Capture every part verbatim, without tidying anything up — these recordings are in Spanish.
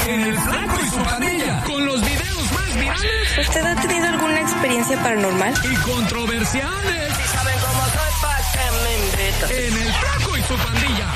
en El Flaco y su Pandilla, con los videos más virales. ¿Usted ha tenido alguna experiencia paranormal? Y controversiales. Si saben cómo soy, pa' que me invitan. En El Flaco y su Pandilla.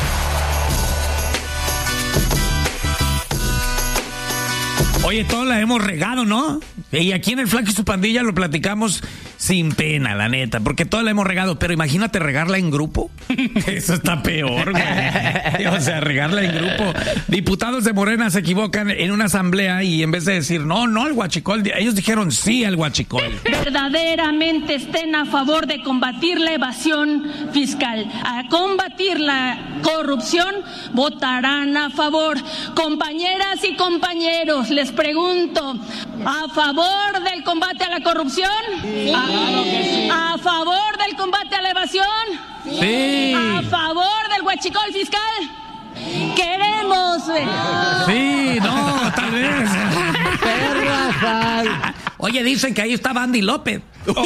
Oye, todos la hemos regado, ¿no? Y aquí en El Flaco y su Pandilla lo platicamos sin pena, la neta, porque todos la hemos regado, pero imagínate regarla en grupo. Eso está peor, güey. O sea, regarla en grupo. Diputados de Morena se equivocan en una asamblea y en vez de decir no, no al huachicol, ellos dijeron sí al huachicol. Verdaderamente estén a favor de combatir la evasión fiscal, a combatir la corrupción, votarán a favor. Compañeras y compañeros, les pregunto, ¿a favor del combate a la corrupción? Sí. ¿A, claro que sí. ¿A favor del combate a la evasión? Sí. ¿A favor del huachicol fiscal? Queremos. Sí, no, tal vez. Perra. Oye, dicen que ahí estaba Andy López.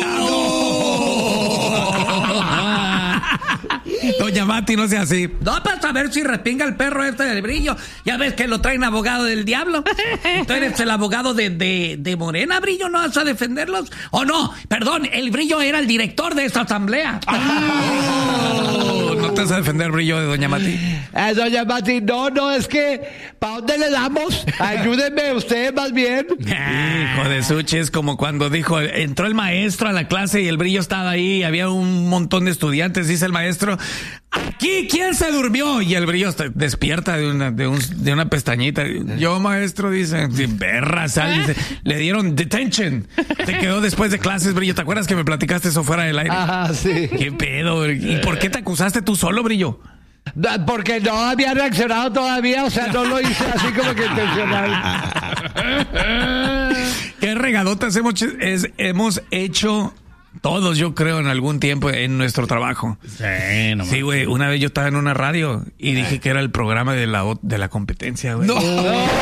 Doña Mati, no sea así. No, para saber si respinga el perro este del Brillo. Ya ves que lo traen abogado del diablo. Tú eres el abogado de, de, de Morena, Brillo. ¿No vas a defenderlos? ¿O no? Perdón, el Brillo era el director de esta asamblea. Oh, ¿no te vas a defender, Brillo, de Doña Mati? Eh, doña Mati, no, no, es que ¿para dónde le damos? Ayúdenme ustedes más bien. Hijo de Suchi, es como cuando dijo, entró el maestro a la clase y el Brillo estaba ahí, había un montón de estudiantes, dice el maestro, ¿aquí quién se durmió? Y el Brillo está, despierta de una, de, un, de una pestañita. Yo, maestro, dice, perra, sal, dice, le dieron detention. Se quedó después de clases, Brillo. ¿Te acuerdas que me platicaste eso fuera del aire? Ajá, sí. ¿Qué pedo? ¿Y por qué te acusaste tú solo, Brillo? Porque no había reaccionado todavía, o sea, no lo hice así como que intencional. Qué regadotas hemos, es, hemos hecho todos, yo creo, en algún tiempo en nuestro trabajo. Sí, no. Sí, güey, una vez yo estaba en una radio y dije que era el programa de la, de la competencia, güey. No.